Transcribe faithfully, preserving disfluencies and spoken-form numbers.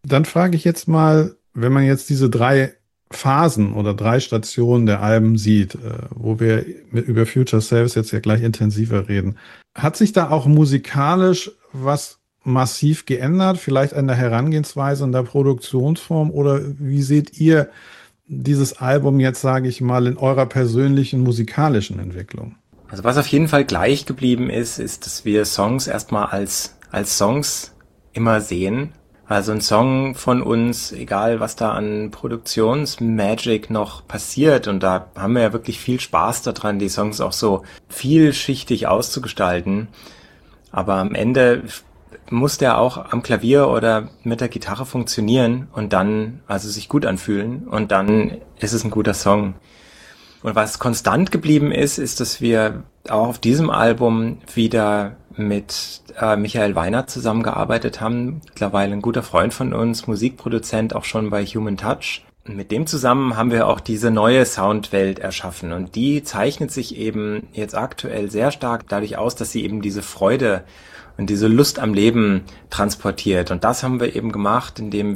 Dann frage ich jetzt mal, wenn man jetzt diese drei Phasen oder drei Stationen der Alben sieht, äh, wo wir mit, über Future Selves jetzt ja gleich intensiver reden, hat sich da auch musikalisch was massiv geändert, vielleicht an der Herangehensweise und der Produktionsform, oder wie seht ihr dieses Album jetzt, sage ich mal, in eurer persönlichen musikalischen Entwicklung? Also was auf jeden Fall gleich geblieben ist, ist, dass wir Songs erstmal als, als Songs immer sehen. Also ein Song von uns, egal was da an Produktionsmagic noch passiert, und da haben wir ja wirklich viel Spaß daran, die Songs auch so vielschichtig auszugestalten. Aber am Ende muss der auch am Klavier oder mit der Gitarre funktionieren und dann, also sich gut anfühlen, und dann ist es ein guter Song. Und was konstant geblieben ist, ist, dass wir auch auf diesem Album wieder mit äh, Michael Weinert zusammengearbeitet haben. Mittlerweile ein guter Freund von uns, Musikproduzent, auch schon bei Human Touch. Und mit dem zusammen haben wir auch diese neue Soundwelt erschaffen. Und die zeichnet sich eben jetzt aktuell sehr stark dadurch aus, dass sie eben diese Freude und diese Lust am Leben transportiert. Und das haben wir eben gemacht, indem